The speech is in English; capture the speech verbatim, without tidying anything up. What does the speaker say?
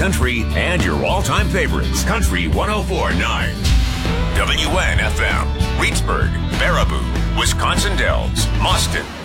country, and your all-time favorites. Country one oh four point nine. W N F M. Reedsburg, Baraboo, Wisconsin Dells, Mauston,